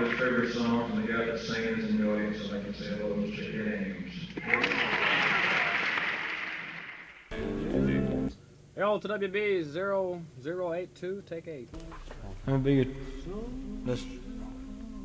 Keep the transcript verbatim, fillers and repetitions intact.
everybody's favorite songs, and the guy that sings in the audience, so they can say hello, Mister James. L to W B zero zero eight two, take eight. That'd be good. Let's